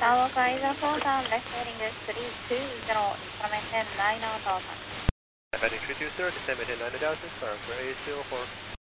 Tower Kaiser 4000, left heading is 320, maintain 9000. Heading 320, maintain 9000, sorry for A04.